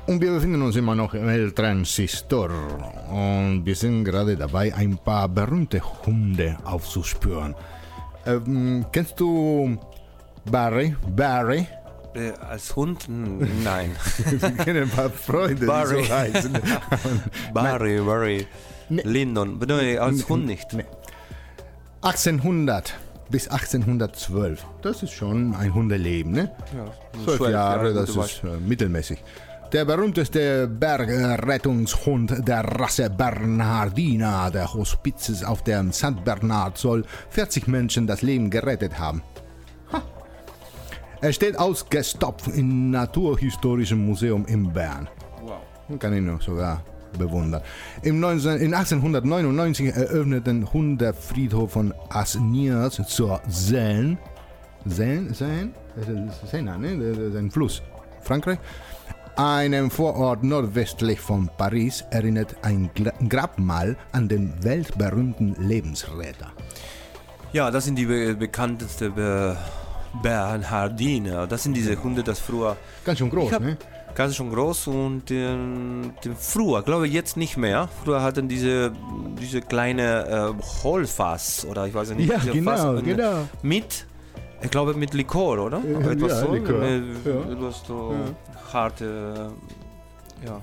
Und wir befinden uns immer noch im El Transistor. Und wir sind gerade dabei, ein paar berühmte Hunde aufzuspüren. Kennst du Barry? Barry? Als Hund? Nein. Wir kennen ein paar Freunde, Barry. die so heißen. Barry. Nee. Lyndon. Nee, als Hund nicht. Nee. 1800 bis 1812. Das ist schon ein Hundeleben, ne? Ja, 12 Jahre, das gute ist mittelmäßig. Der berühmteste Bergrettungshund der Rasse Bernhardiner, der Hospizes auf dem St. Bernard, soll 40 Menschen das Leben gerettet haben. Ha. Er steht ausgestopft im Naturhistorischen Museum in Bern. Wow. Kann ich noch sogar bewundern. In 1899 eröffneten Hundefriedhof von Asnières zur Seine. Seine? Das ist Seine, ne? Das ist ein Fluss. Frankreich. Einem Vorort nordwestlich von Paris erinnert ein Grabmal an den weltberühmten Lebensretter. Ja, das sind die bekanntesten Bernhardiner. Das sind diese Hunde, das früher... Ganz schön groß, ne? Ganz schon groß und früher, glaube ich jetzt nicht mehr. Früher hatten diese kleine Hohlfass oder ich weiß nicht. Ja, diese genau, Fass, genau. Mit, ich glaube mit Likör, oder? Etwas ja, so, Likör. Etwas so harte, ja.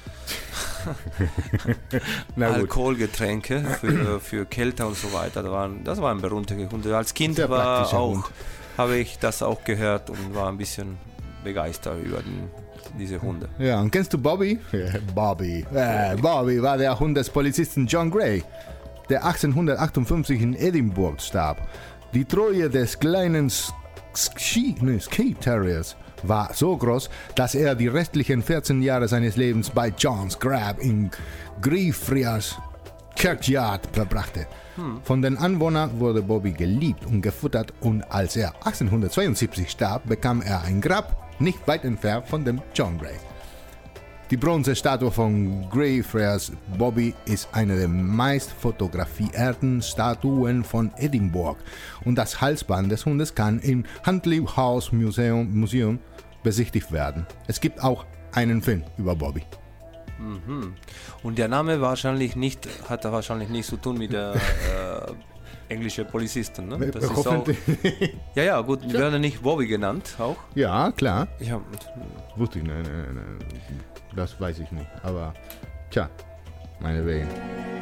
Na gut. Alkoholgetränke für Kälte und so weiter. Das waren berühmte Hunde. Als Kind Sehr praktischer Hund. habe ich das auch gehört und war ein bisschen begeistert über diese Hunde. Ja, und kennst du Bobby? Ja, Bobby. Bobby war der Hund des Polizisten John Gray, der 1858 in Edinburgh starb. Die Treue des kleinen Skee Terriers war so groß, dass er die restlichen 14 Jahre seines Lebens bei John's Grab in Greyfriars Kirkyard verbrachte. Von den Anwohnern wurde Bobby geliebt und gefuttert und als er 1872 starb, bekam er ein Grab nicht weit entfernt von dem John Gray. Die Bronzestatue von Greyfriars Bobby ist eine der meist fotografierten Statuen von Edinburgh und das Halsband des Hundes kann im Huntley House Museum besichtigt werden. Es gibt auch einen Film über Bobby. Mhm. Und der Name hat wahrscheinlich nichts zu tun mit der englische Polizisten, ne? Das ist auch, ja, gut, die werden nicht Bobby genannt, auch? Ja, klar. Ja. Wusste ich nicht, das weiß ich nicht, aber tja, meinetwegen.